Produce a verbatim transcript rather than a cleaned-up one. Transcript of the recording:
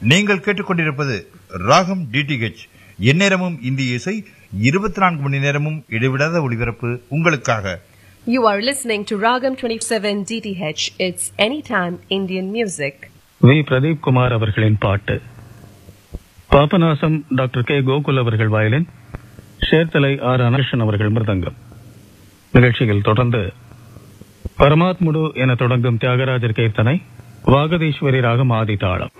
நீங்கள் கேட்டுக்கொண்டிருப்பது ராகம் டிடிஹெச். எந்நேரமும் இந்திய இசை, இருபத்தி நான்கு மணி நேரமும் இடைவிடாத ஒளிபரப்பு உங்களுக்காக. You are listening to Ragam twenty-seven D T H. It's anytime Indian music. We Pradeep Kumar அவர்களின் பாட்டு. பாபநாசம் டாக்டர் கே கோகுல் அவர்கள் வயலின், சேர்த்தலை ஆர் அனகிருஷ்ணன் அவர்கள் மிருதங்கம். நிகழ்ச்சியில் தொடர்ந்து பரமாத்முடு என தொடங்கும் தியாகராஜர் கீர்த்தனை, வாகதீஸ்வரி ராகம் ஆதி தாளம்.